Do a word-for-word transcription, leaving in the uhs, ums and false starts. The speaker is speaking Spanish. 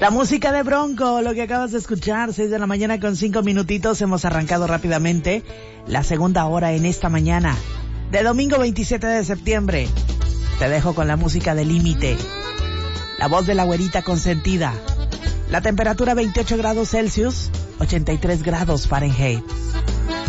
La música de Bronco, lo que acabas de escuchar, seis de la mañana con cinco minutitos. Hemos arrancado rápidamente la segunda hora en esta mañana de domingo veintisiete de septiembre. Te dejo con la música de Límite, la voz de la güerita consentida. La temperatura veintiocho grados Celsius, ochenta y tres grados Fahrenheit.